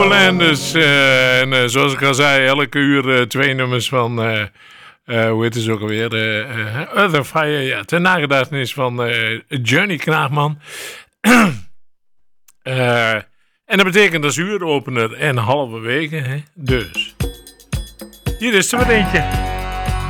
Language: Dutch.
Overlanders. En zoals ik al zei, elke uur 2 nummers van... hoe heet het ook alweer? Other Fire. Ja, ter nagedachtenis van Johnny Knaagman. En dat betekent dat is uuropener en halverwege. Hè? Dus. Hier is er maar eentje.